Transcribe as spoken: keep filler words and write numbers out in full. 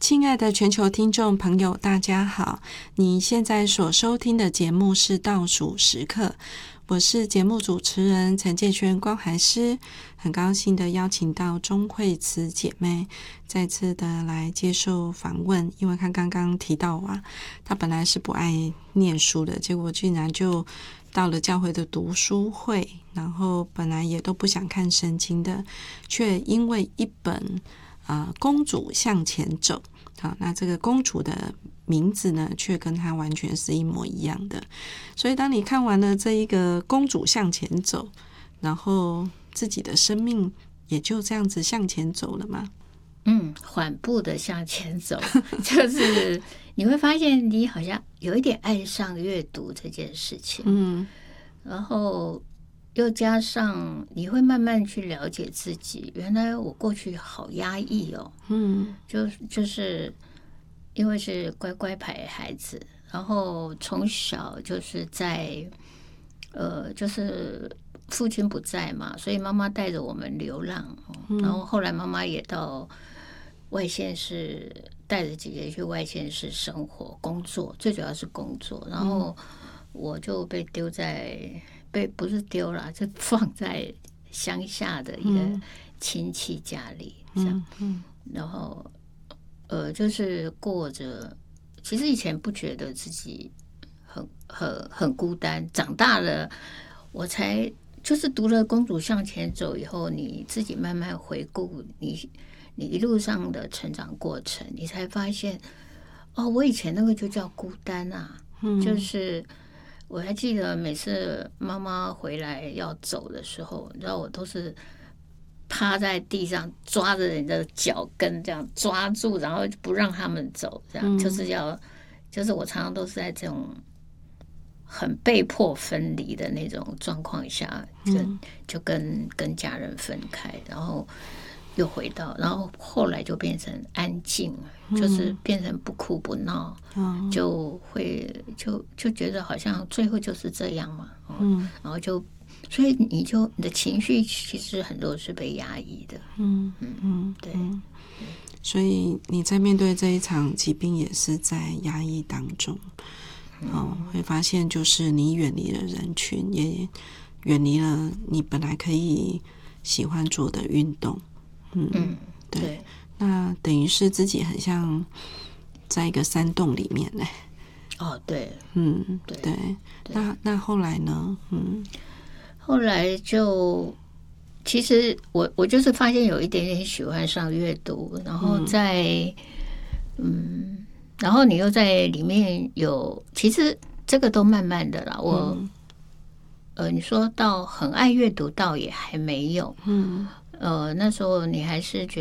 亲爱的全球听众朋友，大家好！你现在所收听的节目是倒数时刻，我是节目主持人陈建轩关怀师，很高兴的邀请到钟慧慈姐妹再次的来接受访问。因为她刚刚提到啊，她本来是不爱念书的，结果竟然就到了教会的读书会，然后本来也都不想看圣经的，却因为一本呃公主向前走，好，那这个公主的名字呢，却跟她完全是一模一样的。所以当你看完了这一个公主向前走，然后自己的生命也就这样子向前走了吗？ 嗯，缓步的向前走，就是你会发现你好像有一点爱上阅读这件事情， 嗯， 然后又加上你会慢慢去了解自己，原来我过去好压抑哦， 嗯， 就就是因为是乖乖牌孩子，然后从小就是在呃，就是父亲不在嘛，所以妈妈带着我们流浪，然后后来妈妈也到外县市，带着姐姐去外县市生活工作，最主要是工作，然后我就被丢在被不是丢啦，就放在乡下的一个亲戚家里，这样，然后呃，就是过着，其实以前不觉得自己很很很孤单，长大了我才就是读了《公主向前走》以后，你自己慢慢回顾你你一路上的成长过程，你才发现哦，我以前那个就叫孤单啊，嗯、就是我还记得每次妈妈回来要走的时候，你知道我都是趴在地上抓着人的脚跟这样抓住，然后不让他们走，这样、嗯、就是要就是我常常都是在这种很被迫分离的那种状况下，就就跟跟家人分开，然后又回到，然后后来就变成安静，就是变成不哭不闹，嗯、就会就就觉得好像最后就是这样嘛，嗯，然后就所以你就你的情绪其实很多是被压抑的， 嗯嗯嗯，对。所以你在面对这一场疾病也是在压抑当中，哦，会发现就是你远离了人群，也远离了你本来可以喜欢做的运动。嗯，嗯对, 对，那等于是自己很像在一个山洞里面呢。 哦，对， 嗯，对，对那那后来呢？嗯， 后来就其实我我就是发现有一点点喜欢上阅读，然后在 嗯, 嗯，然后你又在里面有，其实这个都慢慢的啦。我、嗯、呃，你说到很爱阅读，倒也还没有，嗯。呃，那时候你还是觉